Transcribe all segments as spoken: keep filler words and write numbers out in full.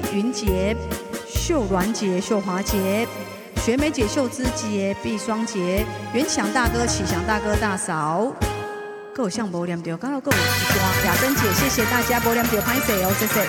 云杰、秀鸾杰、秀华杰、学梅姐、秀芝杰、碧双杰、袁强大哥、启祥大哥、大嫂。各有像无念到，刚好各有一段雅珍姐，谢谢大家无念到，拍摄哦，谢谢。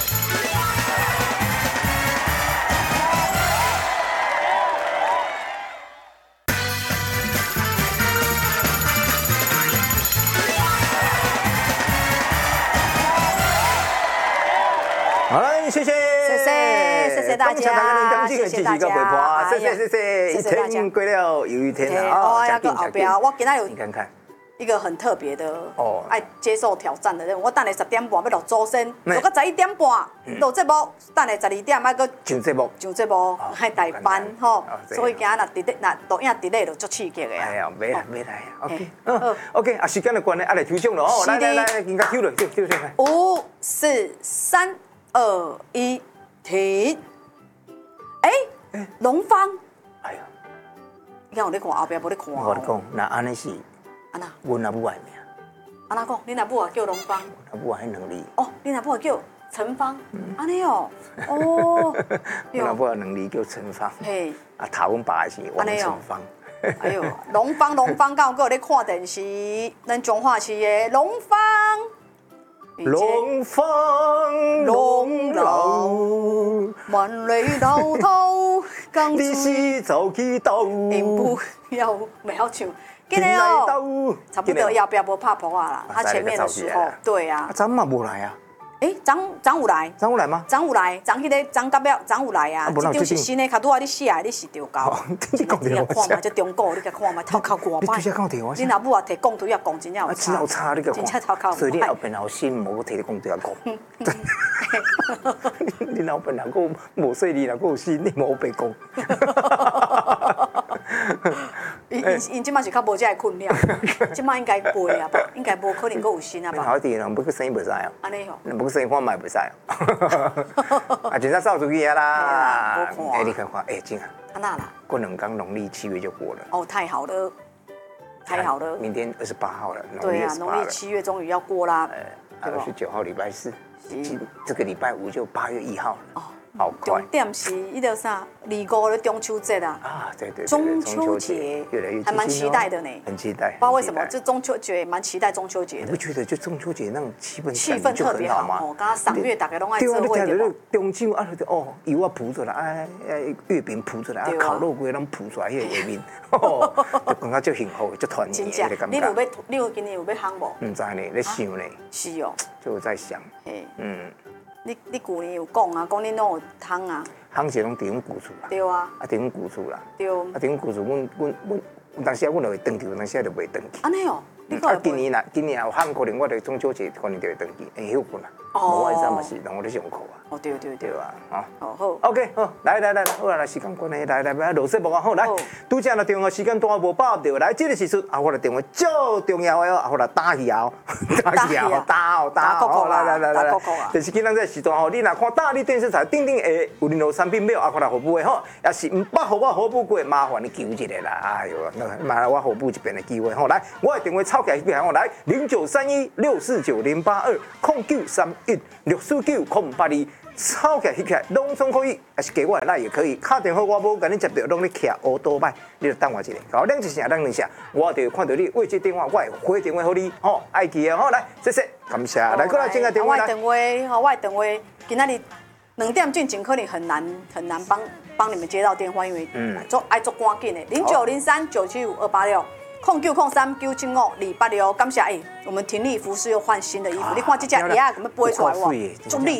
好了，谢谢， 谢谢，谢谢大家，谢谢大家， 谢谢谢谢，一天过了又一天了啊！ 加个后边，我今仔有你看看。 一个很特别的哦， 爱接受挑战的任务。我等下十点半要落周身，落到十一点半录节目，等下十二点还搁上节目， 上节目还代班吼。所以今仔若伫咧，若录影伫咧就足刺激的啊。 哎呀，没啦没啦 ，OK， 嗯 OK， 啊时间的关系，啊来抽奖了哦，来来来，应该抽了，抽抽抽来。 五四三二一，停。哎，龙芳。哎呀，你看有咧看，后壁无咧看。 我讲，那安尼是。 安那？ 阮阿母爱名。 安那讲？恁阿母也叫龙芳。 阿母爱能力。 哦，恁阿母也叫陈芳。安尼哦。哦。 阮阿母能力叫陈芳。 嘿。 啊，头阮爸是王陈芳。 哎呦，龙芳龙芳，敢有搁咧看电视？咱彰化市的龙芳。 龙芳龙老， 万里滔滔， 你是走去倒？ 并不要不要唱。今天哦，差不多要不要不怕婆啊啦？他前面的时候，对啊。 张嘛无来啊？ 哎，张张有来？ 张有来吗？ 张有来，张迄个张甲表张有来啊。这张是新的，卡拄啊你写的，你是丢高。 你讲电话。 看嘛，这中国你甲看嘛，头壳过歹。你直接讲电话。 恁阿母啊，摕讲图也讲真正有差。 真有差，你甲看。 真正头壳。 所以你后边后心无摕你讲图也讲。你后边若个无细腻，若个有心，你无白讲。 因因因即摆是较无遮个困扰，即摆应该背啊吧，应该无可能阁有心啊吧。 好啲，人要去生袂使哦。 安尼吼。 人要去生看嘛袂使哦。啊，真正扫出去啊啦。哎，你看看，哎，真啊。 安那啦？ 过两天农历七月就过了。 哦，太好了，太好了。 明天二十八号了， 对啊，农历七月终于要过啦。 哎，二十九号礼拜四，这个礼拜五就八月一号了。哦。好快！ 重点是一条啥？二五的中秋节啊！ 啊，对对， 中秋节越来越还蛮期待的呢， 很期待。 不知道为什么，这中秋节蛮期待中秋节的。 你不觉得就中秋节那种气氛气氛特别好吗？哦，刚刚赏月大家拢爱做伙的。 对啊，中秋啊，哦，油啊铺出来，哎哎，月饼铺出来，啊，烤肉粿拢铺出来，迄个画面，哦，就感觉足幸福，足团圆的感觉。 你有要，你有今年有要烘无？ 唔知呢，咧想呢。 是哦。 就有在想。嗯。 你你旧年有讲啊，讲恁拢有烘啊。 烘是拢伫阮旧厝啦， 对啊， 啊伫阮旧厝啦， 对，啊伫阮旧厝，阮阮阮，有当时啊，阮就会登记，有当时啊就袂登记。 安尼哦， 啊，今年啦，今年有烘，可能我哋中秋节可能就会登记，会休困啦。哦，我啥嘛是，让我咧上课啊。 哦，对对对啊，啊。 哦好。 OK， 好，来来来，好啦，来时间关系，来来来，落节目啊，好来。拄则啦，电话时间单无把握到，来这个时阵啊，我来电话最重要的哦，啊，我来打去啊，打去啊，打哦打哦，来来来来来。就是今仔这时段吼，你若看大力电视台顶顶下有任何产品要啊，我来服务的吼，也是唔捌互我服务过，麻烦你求一下啦，哎呦，麻烦我服务一遍的机会吼，来，我的电话抄起来，边我来零九三一六四九零八二空九三一六四九空八二。抄起来、翕起来，拢总可以，还是给我来也可以。打电话我无甲你接到，拢咧徛乌多摆，你就等我一下，搞两一声，等两下，我就看到你为这电话，我会回电话给你，吼，爱记的，吼，来，谢谢，感谢，来过来接个电话来。 我电话，吼，我电话，今仔日两点进前可能很难很难帮帮你们接到电话，因为嗯，做爱做赶紧的，零九零三九七五二八六。空九空三九七五二八六，感谢哎，我们婷丽服饰又换新的衣服，你看这件鞋怎么背出来哇，中立。